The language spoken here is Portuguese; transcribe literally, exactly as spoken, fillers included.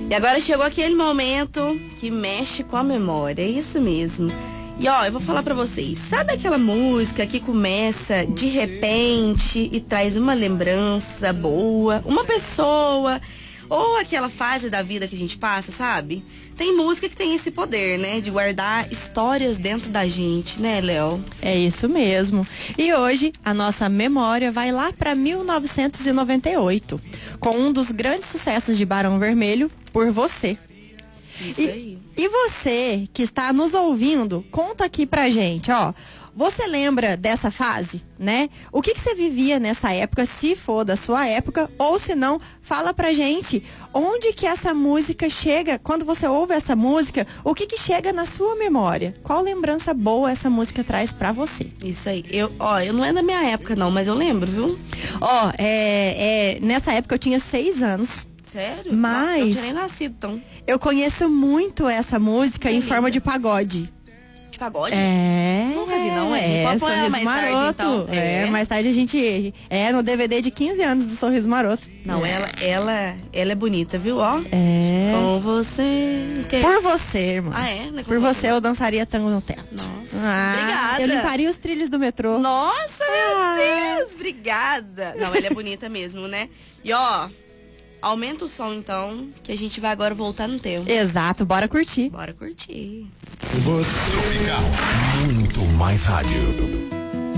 E agora chegou aquele momento que mexe com a memória, é isso mesmo. E ó, eu vou falar pra vocês, sabe aquela música que começa de repente e traz uma lembrança boa, uma pessoa, ou aquela fase da vida que a gente passa, sabe? Tem música que tem esse poder, né, de guardar histórias dentro da gente, né, Léo? É isso mesmo. E hoje a nossa memória vai lá pra mil novecentos e noventa e oito, com um dos grandes sucessos de Barão Vermelho, Por Você. Isso e, aí. E você que está nos ouvindo, conta aqui pra gente, ó. Você lembra dessa fase, né? O que que você vivia nessa época, se for da sua época, ou se não, fala pra gente onde que essa música chega, quando você ouve essa música, o que que chega na sua memória? Qual lembrança boa essa música traz pra você? Isso aí. Eu, ó, eu não é da minha época não, mas eu lembro, viu? Ó, é, é, nessa época eu tinha seis anos. Sério? Mas eu não tinha nem nascido, então. Eu conheço muito essa música é em linda. forma de pagode. De pagode? É. Nunca vi, não, é. É, Pode pôr ela Sorriso mais Maroto. tarde, então. É. É. mais tarde a gente... É, no D V D de quinze anos do Sorriso Maroto. Não, é. ela, ela, ela é bonita, viu? Ó. É. Com você. Que... Por você, irmão. Ah, é? Não é com Por você eu dançaria tango no teto. Nossa. Ah, Obrigada. Eu limparia os trilhos do metrô. Nossa, meu Ah. Deus. Obrigada. Não, ela é bonita mesmo, né? E ó, aumenta o som então, que a gente vai agora voltar no tempo. Exato, bora curtir. Bora curtir. Tropical. Muito mais rádio.